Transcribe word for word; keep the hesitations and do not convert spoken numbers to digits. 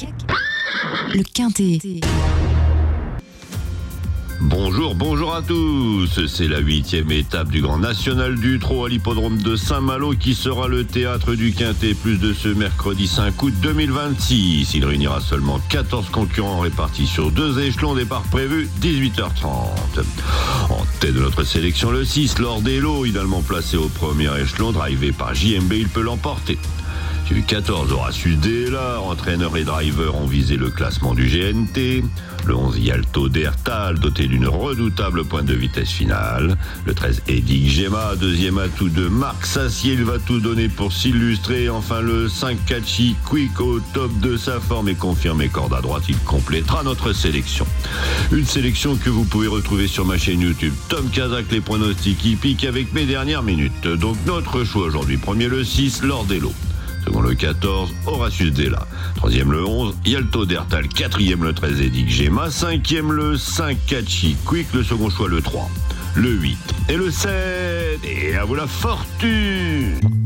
le Quintet. Bonjour, bonjour à tous. C'est la huitième étape du Grand National du Trot à l'hippodrome de Saint-Malo qui sera le théâtre du Quintet Plus de ce mercredi cinq août deux mille vingt-six. Il réunira seulement quatorze concurrents répartis sur deux échelons, départ prévu dix-huit heures trente. En tête de notre sélection, le six, Lord Hello, idéalement placé au premier échelon, drivé par J M B, il peut l'emporter. J'ai eu quatorze, Horatius Della, entraîneur et driver ont visé le classement du G N T. Le onze, Yalto d'Ertal, doté d'une redoutable pointe de vitesse finale. Le treize, Edig Gemma, deuxième atout de Marc Sassier, il va tout donner pour s'illustrer. Enfin, le cinq, Catchy Quick, au top de sa forme et confirmé corde à droite, il complétera notre sélection. Une sélection que vous pouvez retrouver sur ma chaîne YouTube Tom Kazak, les pronostics hippiques avec mes dernières minutes. Donc notre choix aujourd'hui, premier le six, Lord Hello. Second le quatorze, Horatius Della. Troisième le onze, Yalto d'Ertal. Quatrième le treize, Edig Gemma. Cinquième le cinq, Catchy Quick. Le second choix le trois, le huit et le sept. Et à vous la fortune!